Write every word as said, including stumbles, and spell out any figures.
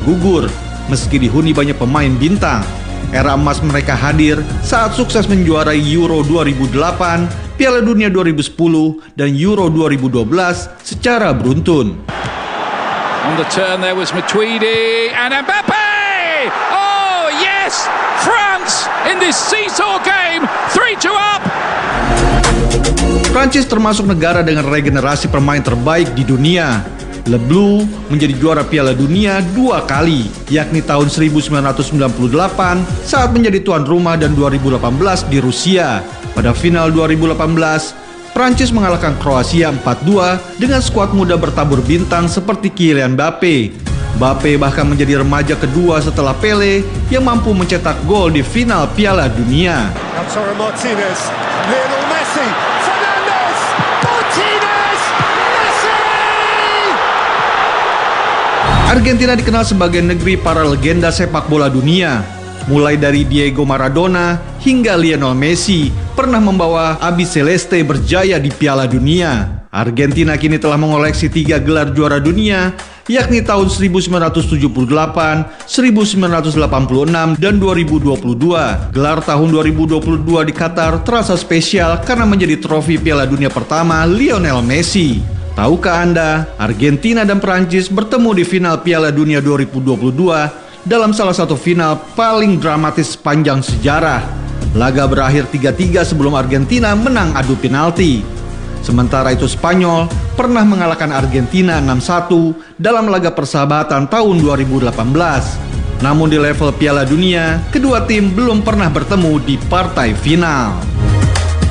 gugur, meski dihuni banyak pemain bintang. Era emas mereka hadir saat sukses menjuarai Euro dua ribu delapan, Piala Dunia dua ribu sepuluh, dan Euro dua ribu dua belas secara beruntun. On the turn there was Matuidi and Mbappe! Oh yes! France in this seesaw game, three two up! Prancis termasuk negara dengan regenerasi pemain terbaik di dunia. Le Bleu menjadi juara Piala Dunia dua kali, yakni tahun seribu sembilan ratus sembilan puluh delapan saat menjadi tuan rumah dan dua ribu delapan belas di Rusia. Pada final dua ribu delapan belas, Prancis mengalahkan Kroasia empat dua dengan skuad muda bertabur bintang seperti Kylian Mbappe. Mbappe bahkan menjadi remaja kedua setelah Pele yang mampu mencetak gol di final Piala Dunia. Lautaro Martinez, Lionel Messi, Fernandes, Martinez, Messi! Argentina dikenal sebagai negeri para legenda sepak bola dunia. Mulai dari Diego Maradona hingga Lionel Messi pernah membawa Abi Celeste berjaya di Piala Dunia. Argentina kini telah mengoleksi tiga gelar juara dunia, yakni tahun seribu sembilan ratus tujuh puluh delapan, seribu sembilan ratus delapan puluh enam, dan dua ribu dua puluh dua. Gelar tahun dua ribu dua puluh dua di Qatar terasa spesial karena menjadi trofi Piala Dunia pertama Lionel Messi. Tahukah Anda, Argentina dan Prancis bertemu di final Piala Dunia dua ribu dua puluh dua dalam salah satu final paling dramatis sepanjang sejarah. Laga berakhir tiga tiga sebelum Argentina menang adu penalti. Sementara itu Spanyol pernah mengalahkan Argentina enam satu dalam laga persahabatan tahun dua ribu delapan belas. Namun di level Piala Dunia, kedua tim belum pernah bertemu di partai final.